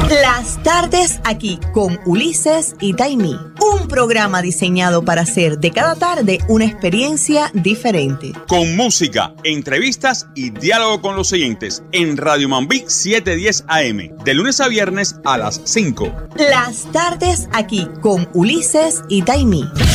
Las tardes aquí con Ulises y Taimí. Un programa diseñado para hacer de cada tarde una experiencia diferente. Con música, entrevistas y diálogo con los oyentes en Radio Mambí 710 AM. De lunes a viernes a las 5. Las tardes aquí con Ulises y Taimí.